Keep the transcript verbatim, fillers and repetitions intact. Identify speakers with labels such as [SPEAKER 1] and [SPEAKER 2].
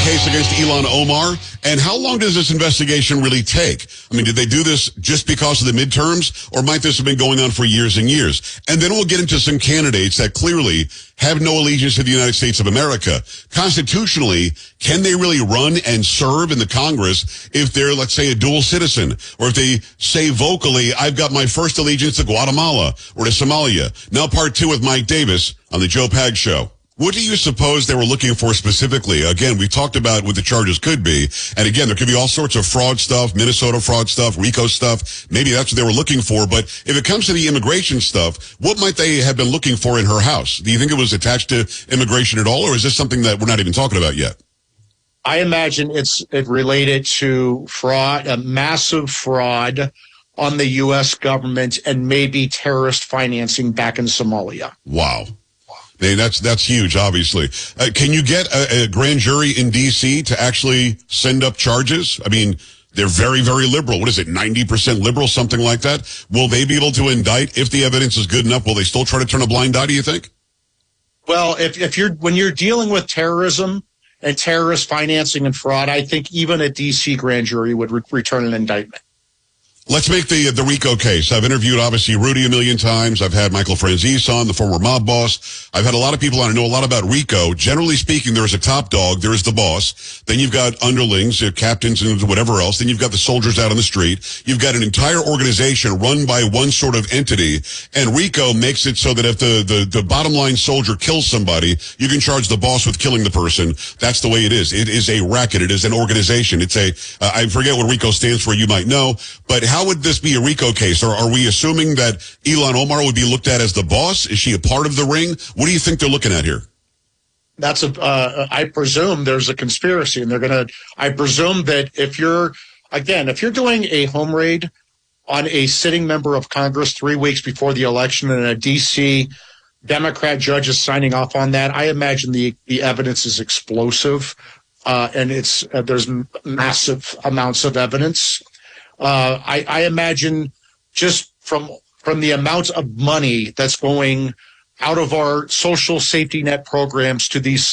[SPEAKER 1] case against Ilhan Omar? And how long does this investigation really take? I mean, did they do this just because of the midterms, or might this have been going on for years and years? And then we'll get into some candidates that clearly have no allegiance to the United States of America. Constitutionally, can they really run and serve in the Congress if they're, let's say, a dual citizen? Or if they say vocally, I've got my first allegiance to Guatemala or to Somalia. Now part two with Mike Davis on the Joe Pag Show. What do you suppose they were looking for specifically? Again, we talked about what the charges could be. And again, there could be all sorts of fraud stuff, Minnesota fraud stuff, RICO stuff. Maybe that's what they were looking for. But if it comes to the immigration stuff, what might they have been looking for in her house? Do you think it was attached to immigration at all, or is this something that we're not even talking about yet?
[SPEAKER 2] I imagine it's it related to fraud, a massive fraud on the U S government, and maybe terrorist financing back in Somalia.
[SPEAKER 1] Wow. Hey, that's that's huge, obviously. Uh, can you get a, a grand jury in D C to actually send up charges? I mean, they're very, very liberal. What is it, ninety percent liberal, something like that? Will they be able to indict if the evidence is good enough? Will they still try to turn a blind eye, do you think?
[SPEAKER 2] Well, if, if you're when you're dealing with terrorism and terrorist financing and fraud, I think even a D C grand jury would re- return an indictment.
[SPEAKER 1] Let's make the the RICO case. I've interviewed, obviously, Rudy a million times. I've had Michael Franzese on, the former mob boss. I've had a lot of people on. I know a lot about RICO. Generally speaking, there's a top dog. There's the boss. Then you've got underlings, uh, captains, and whatever else. Then you've got the soldiers out on the street. You've got an entire organization run by one sort of entity. And RICO makes it so that if the, the, the bottom line soldier kills somebody, you can charge the boss with killing the person. That's the way it is. It is a racket. It is an organization. It's a, uh, I forget what RICO stands for. You might know. But how would this be a RICO case? Or are we assuming that Ilhan Omar would be looked at as the boss? Is she a part of the ring? What do you think they're looking at here?
[SPEAKER 2] That's a, uh, I presume there's a conspiracy, and they're going to, I presume that if you're, again, if you're doing a home raid on a sitting member of Congress three weeks before the election and a D C Democrat judge is signing off on that, I imagine the, the evidence is explosive, uh, and it's, uh, there's massive amounts of evidence. Uh, I, I imagine just from from the amount of money that's going out of our social safety net programs to these